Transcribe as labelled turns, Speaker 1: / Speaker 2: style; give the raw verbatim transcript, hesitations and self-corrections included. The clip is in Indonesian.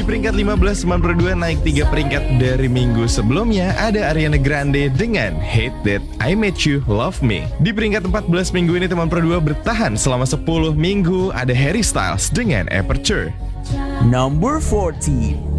Speaker 1: peringkat lima belas, sembilan puluh dua, naik tiga peringkat dari minggu sebelumnya, ada Ariana Grande dengan Hate That I Met You Love Me. Di peringkat empat belas minggu ini teman Pro dua bertahan selama sepuluh minggu, ada Harry Styles dengan Aperture.
Speaker 2: Number fourteen.